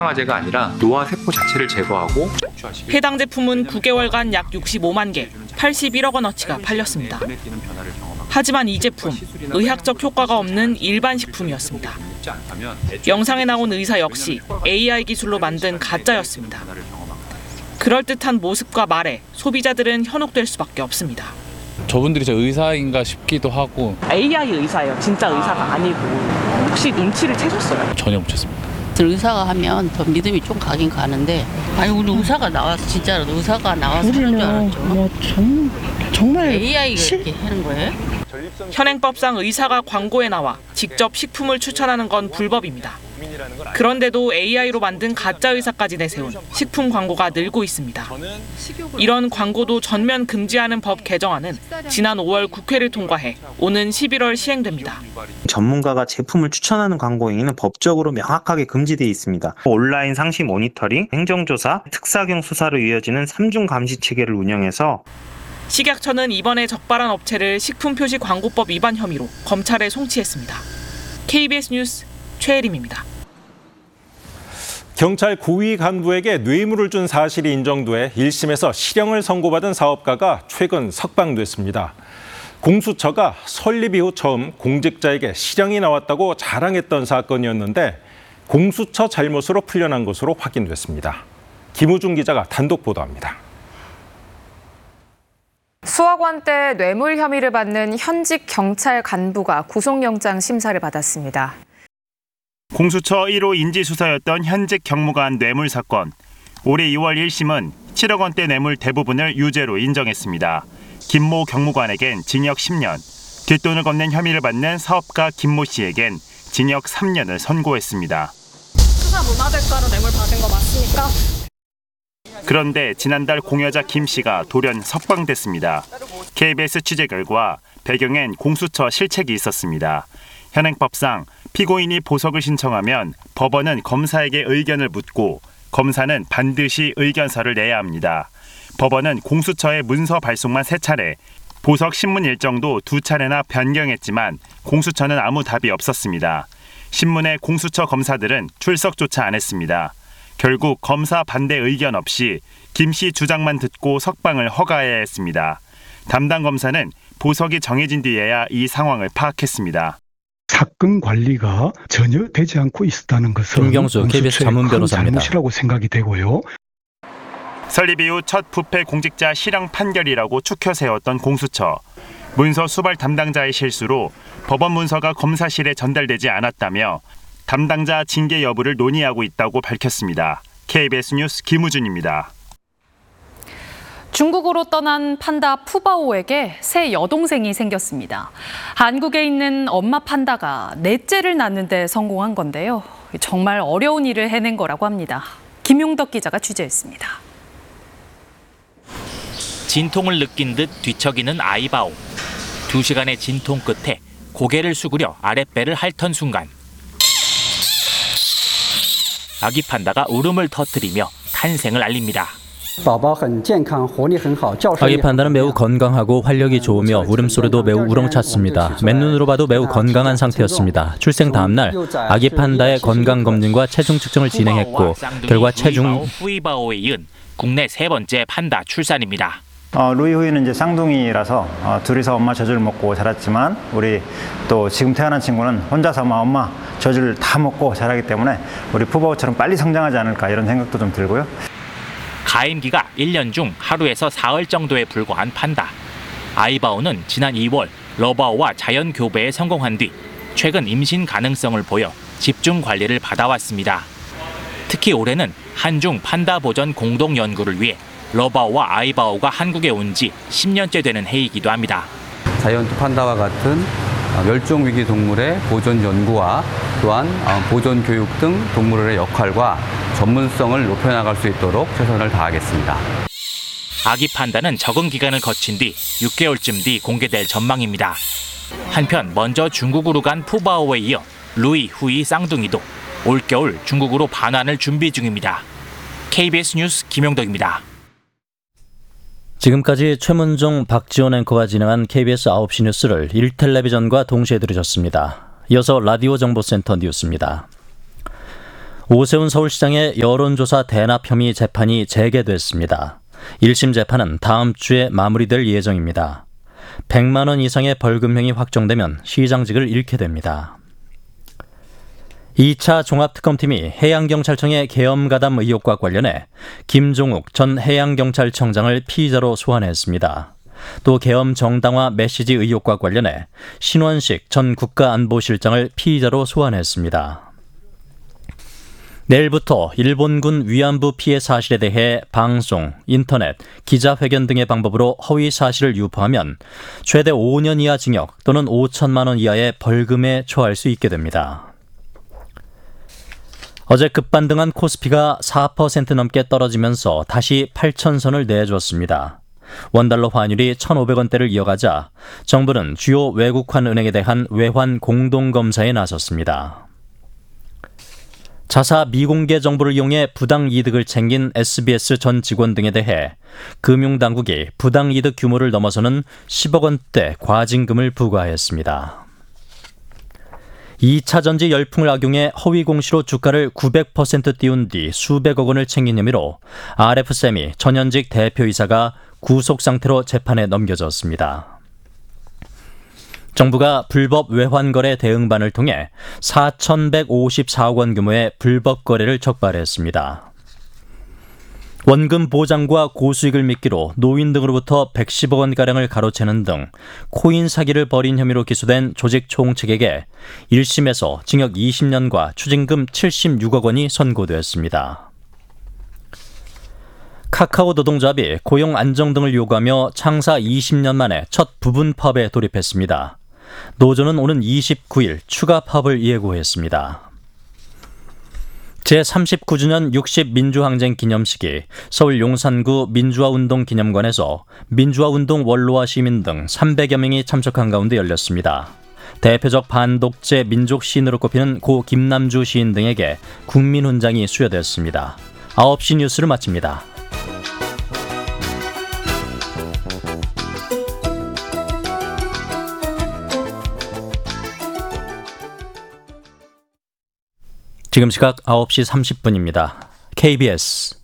항아제가 아니라 노화 세포 자체를 제거하고 해당 제품은 9개월간 약 65만 개, 81억 원어치가 팔렸습니다. 하지만 이 제품, 의학적 효과가 없는 일반 식품이었습니다. 영상에 나온 의사 역시 AI 기술로 만든 가짜였습니다. 그럴듯한 모습과 말에 소비자들은 현혹될 수밖에 없습니다. 저분들이 저 의사인가 싶기도 하고. AI 의사예요. 진짜 의사가 아니고. 혹시 눈치를 채셨어요? 전혀 못 챘습니다. 의사가 하면 더 믿음이 좀 가긴 가는데, 아니 우리 의사가 나와서 진짜로 의사가 나와서 하는 줄 알았죠. 뭐 정말 AI가 이렇게 하는 거예요? 현행법상 의사가 광고에 나와 직접 식품을 추천하는 건 불법입니다. 그런데도 AI로 만든 가짜 의사까지 내세운 식품 광고가 늘고 있습니다. 이런 광고도 전면 금지하는 법 개정안은 지난 5월 국회를 통과해 오는 11월 시행됩니다. 전문가가 제품을 추천하는 광고 행위는 법적으로 명확하게 금지되어 있습니다. 온라인 상시 모니터링, 행정조사, 특사경 수사로 이어지는 3중 감시 체계를 운영해서 식약처는 이번에 적발한 업체를 식품표시 광고법 위반 혐의로 검찰에 송치했습니다. KBS 뉴스 최혜림입니다. 경찰 고위 간부에게 뇌물을 준 사실이 인정돼 1심에서 실형을 선고받은 사업가가 최근 석방됐습니다. 공수처가 설립 이후 처음 공직자에게 실형이 나왔다고 자랑했던 사건이었는데 공수처 잘못으로 풀려난 것으로 확인됐습니다. 김우중 기자가 단독 보도합니다. 수억원 대 뇌물 혐의를 받는 현직 경찰 간부가 구속영장 심사를 받았습니다. 공수처 1호 인지수사였던 현직 경무관 뇌물 사건. 올해 2월 1심은 7억 원대 뇌물 대부분을 유죄로 인정했습니다. 김모 경무관에겐 징역 10년, 뒷돈을 걷는 혐의를 받는 사업가 김모 씨에겐 징역 3년을 선고했습니다. 수사 문화대가로 뇌물 받은 거 맞습니까? 그런데 지난달 공여자 김 씨가 돌연 석방됐습니다. KBS 취재 결과 배경엔 공수처 실책이 있었습니다. 현행법상 피고인이 보석을 신청하면 법원은 검사에게 의견을 묻고 검사는 반드시 의견서를 내야 합니다. 법원은 공수처의 문서 발송만 3차례, 보석 신문 일정도 2차례나 변경했지만 공수처는 아무 답이 없었습니다. 신문에 공수처 검사들은 출석조차 안 했습니다. 결국 검사 반대 의견 없이 김 씨 주장만 듣고 석방을 허가해야 했습니다. 담당 검사는 보석이 정해진 뒤에야 이 상황을 파악했습니다. 사건 관리가 전혀 되지 않고 있었다는 것은 김경수 KBS 전문 변호사입니다. 잘못이라고 생각이 되고요. 설립 이후 첫 부패 공직자 실형 판결이라고 추켜 세웠던 공수처. 문서 수발 담당자의 실수로 법원 문서가 검사실에 전달되지 않았다며 담당자 징계 여부를 논의하고 있다고 밝혔습니다. KBS 뉴스 김우준입니다. 중국으로 떠난 판다 푸바오에게 새 여동생이 생겼습니다. 한국에 있는 엄마 판다가 넷째를 낳는 데 성공한 건데요. 정말 어려운 일을 해낸 거라고 합니다. 김용덕 기자가 취재했습니다. 진통을 느낀 듯 뒤척이는 아이바오. 2시간의 진통 끝에 고개를 수그려 아랫배를 핥던 순간 아기 판다가 울음을 터뜨리며 탄생을 알립니다. 아기 판다는 매우 건강하고 활력이 좋으며 울음소리도 매우 우렁찼습니다. 맨눈으로 봐도 매우 건강한 상태였습니다. 출생 다음 날 아기 판다의 건강검진과 체중 측정을 진행했고 결과 체중 후이바오에 이은 국내 3번째 판다 출산입니다. 루이 후이는 이제 쌍둥이라서 둘이서 엄마 젖을 먹고 자랐지만 우리 또 지금 태어난 친구는 혼자서 엄마 젖을 다 먹고 자라기 때문에 우리 푸바오처럼 빨리 성장하지 않을까 이런 생각도 좀 들고요. 가임기가 1년 중 하루에서 사흘 정도에 불과한 판다. 아이바오는 지난 2월 러바오와 자연 교배에 성공한 뒤 최근 임신 가능성을 보여 집중 관리를 받아왔습니다. 특히 올해는 한중 판다 보전 공동 연구를 위해 러바오와 아이바오가 한국에 온 지 10년째 되는 해이기도 합니다. 자이언트 판다와 같은 멸종위기 동물의 보존 연구와 또한 보존 교육 등 동물의 역할과 전문성을 높여나갈 수 있도록 최선을 다하겠습니다. 아기 판다는 적응 기간을 거친 뒤 6개월쯤 뒤 공개될 전망입니다. 한편 먼저 중국으로 간 푸바오에 이어 루이, 후이 쌍둥이도 올겨울 중국으로 반환을 준비 중입니다. KBS 뉴스 김용덕입니다. 지금까지 최문종, 박지원 앵커가 진행한 KBS 9시 뉴스를 1텔레비전과 동시에 들으셨습니다. 이어서 라디오 정보센터 뉴스입니다. 오세훈 서울시장의 여론조사 대납 혐의 재판이 재개됐습니다. 1심 재판은 다음 주에 마무리될 예정입니다. 100만 원 이상의 벌금형이 확정되면 시장직을 잃게 됩니다. 2차 종합특검팀이 해양경찰청의 계엄가담 의혹과 관련해 김종욱 전 해양경찰청장을 피의자로 소환했습니다. 또 계엄 정당화 메시지 의혹과 관련해 신원식 전 국가안보실장을 피의자로 소환했습니다. 내일부터 일본군 위안부 피해 사실에 대해 방송, 인터넷, 기자회견 등의 방법으로 허위 사실을 유포하면 최대 5년 이하 징역 또는 5천만 원 이하의 벌금에 처할 수 있게 됩니다. 어제 급반등한 코스피가 4% 넘게 떨어지면서 다시 8,000선을 내줬습니다. 원달러 환율이 1,500원대를 이어가자 정부는 주요 외국환 은행에 대한 외환 공동검사에 나섰습니다. 자사 미공개 정보를 이용해 부당 이득을 챙긴 SBS 전 직원 등에 대해 금융당국이 부당 이득 규모를 넘어서는 10억 원대 과징금을 부과했습니다. 2차 전지 열풍을 악용해 허위 공시로 주가를 900% 띄운 뒤 수백억 원을 챙긴 혐의로 RF세미 전현직 대표이사가 구속 상태로 재판에 넘겨졌습니다. 정부가 불법 외환거래 대응반을 통해 4,154억 원 규모의 불법 거래를 적발했습니다. 원금 보장과 고수익을 미끼로 노인 등으로부터 110억 원가량을 가로채는 등 코인 사기를 벌인 혐의로 기소된 조직 총책에게 1심에서 징역 20년과 추징금 76억 원이 선고됐습니다. 카카오 노동조합이 고용 안정 등을 요구하며 창사 20년 만에 첫 부분 파업에 돌입했습니다. 노조는 오는 29일 추가 파업을 예고했습니다. 제39주년 60민주항쟁 기념식이 서울 용산구 민주화운동기념관에서 민주화운동 원로와 시민 등 300여 명이 참석한 가운데 열렸습니다. 대표적 반독재 민족 시인으로 꼽히는 고 김남주 시인 등에게 국민훈장이 수여됐습니다. 9시 뉴스를 마칩니다. 지금 시각 9시 30분입니다. KBS